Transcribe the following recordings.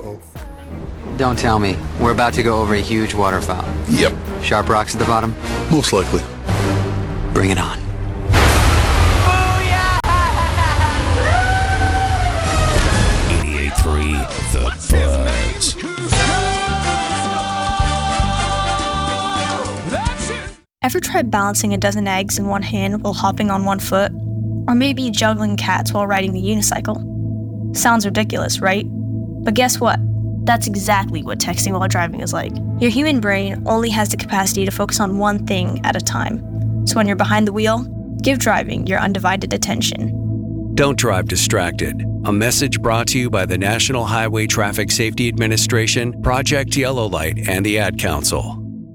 Don't tell me. We're about to go over a huge waterfall. Yep. Sharp rocks at the bottom? Most likely. Bring it on. 88.3 The Buzz. Ever tried balancing a dozen eggs in one hand while hopping on one foot? Or maybe juggling cats while riding the unicycle? Sounds ridiculous, right? But guess what? That's exactly what texting while driving is like. Your human brain only has the capacity to focus on one thing at a time. So when you're behind the wheel, give driving your undivided attention. Don't drive distracted. A message brought to you by the National Highway Traffic Safety Administration, Project Yellow Light, and the Ad Council.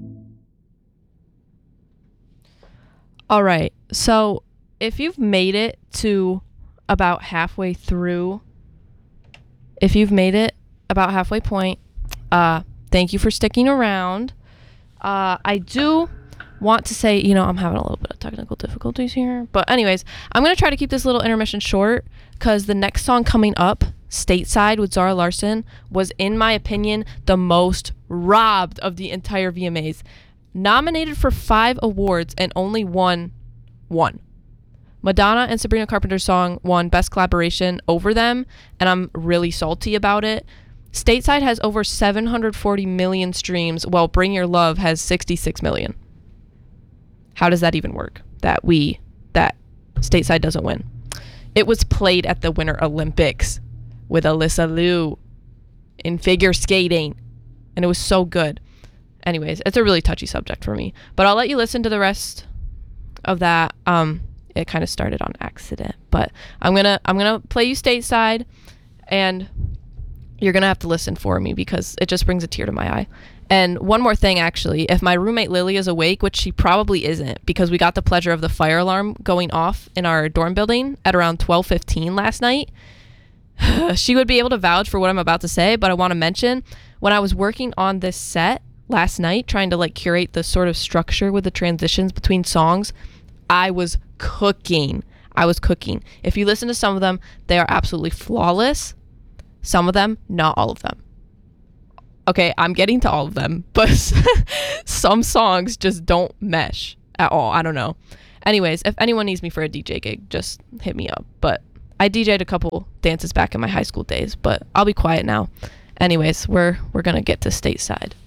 All right, so if you've made it to about halfway through, point, thank you for sticking around. I do want to say, I'm having a little bit of technical difficulties here, but anyways, I'm going to try to keep this little intermission short because the next song coming up, Stateside with Zara Larsson, was, in my opinion, the most robbed of the entire VMAs. Nominated for 5 awards and only won 1. Madonna and Sabrina Carpenter's song won Best Collaboration over them, and I'm really salty about it. Stateside has over 740 million streams, while Bring Your Love has 66 million. How does that even work? That Stateside doesn't win. It was played at the Winter Olympics with Alyssa Liu in figure skating, and it was so good. Anyways, it's a really touchy subject for me, but I'll let you listen to the rest of that. It kind of started on accident, but I'm gonna play you Stateside, and you're gonna have to listen for me because it just brings a tear to my eye. And one more thing, actually, if my roommate Lily is awake, which she probably isn't, because we got the pleasure of the fire alarm going off in our dorm building at around 12:15 last night, she would be able to vouch for what I'm about to say. But I want to mention, when I was working on this set last night, trying to curate the sort of structure with the transitions between songs, I was cooking. If you listen to some of them, they are absolutely flawless. Some of them, not all of them. Okay, I'm getting to all of them, but some songs just don't mesh at all. I don't know. Anyways, if anyone needs me for a DJ gig, just hit me up. But I DJ'd a couple dances back in my high school days, but I'll be quiet now. Anyways, we're gonna get to Stateside.